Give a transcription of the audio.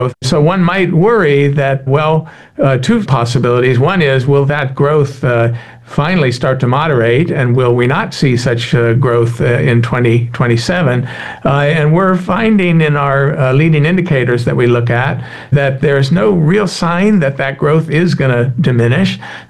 So one might worry that, two possibilities. One is, will that growth finally start to moderate, and will we not see such growth in 2027? And we're finding in our leading indicators that we look at that there's no real sign that growth is going to diminish.